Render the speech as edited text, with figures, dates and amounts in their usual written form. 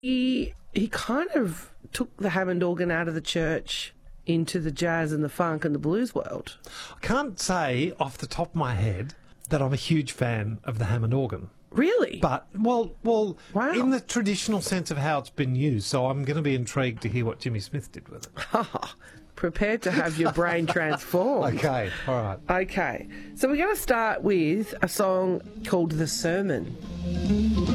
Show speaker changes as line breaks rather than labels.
He kind of took the Hammond organ out of the church into the jazz and the funk and the blues world.
I can't say off the top of my head that I'm a huge fan of the Hammond organ.
Really?
But, well,
Wow.
in the traditional sense of how it's been used, so I'm going to be intrigued to hear what Jimmy Smith did with it.
Prepared to have your brain transformed.
Okay, all right.
Okay, so we're going to start with a song called The Sermon.